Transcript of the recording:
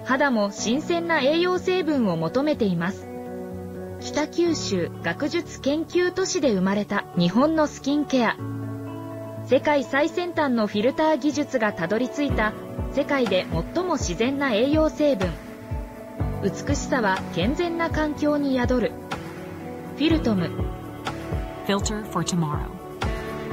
肌も新鮮な栄養成分を求めています。北九州学術研究都市で生まれた日本のスキンケア。世界最先端のフィルター技術がたどり着いた世界で最も自然な栄養成分。美しさは健全な環境に宿る。フィルトム。 Filter for tomorrow.